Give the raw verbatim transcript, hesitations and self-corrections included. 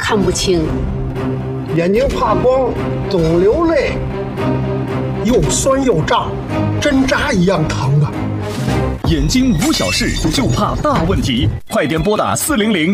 看不清， 眼睛怕光，总流泪， 又酸又胀，针扎一样疼啊！ 眼睛无小事，就怕大问题，快点拨打四零零